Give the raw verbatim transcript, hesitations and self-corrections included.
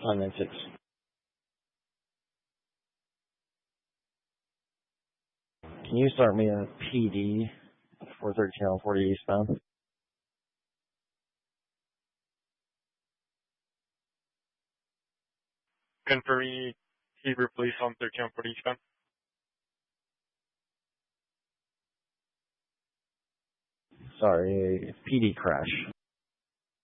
On nine six. Can you start me a P D four thirteen L forty eastbound? Confirming Hebrew Police on thirteen forty eastbound. Sorry, P D crash.